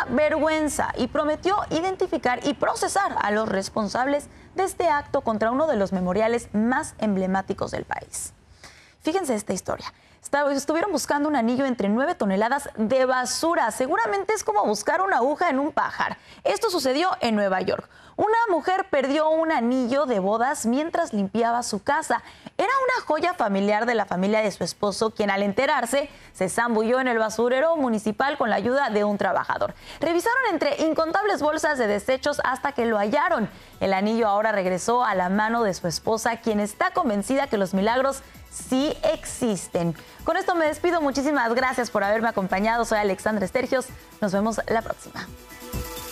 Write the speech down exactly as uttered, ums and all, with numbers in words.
vergüenza y prometió identificar y procesar a los responsables de este acto contra uno de los memoriales más emblemáticos del país. Fíjense esta historia. Estuvieron buscando un anillo entre nueve toneladas de basura. Seguramente es como buscar una aguja en un pajar. Esto sucedió en Nueva York. Una mujer perdió un anillo de bodas mientras limpiaba su casa. Era una joya familiar de la familia de su esposo, quien al enterarse se zambulló en el basurero municipal con la ayuda de un trabajador. Revisaron entre incontables bolsas de desechos hasta que lo hallaron. El anillo ahora regresó a la mano de su esposa, quien está convencida que los milagros sí existen. Con esto me despido. Muchísimas gracias por haberme acompañado. Soy Alexandra Estergios. Nos vemos la próxima.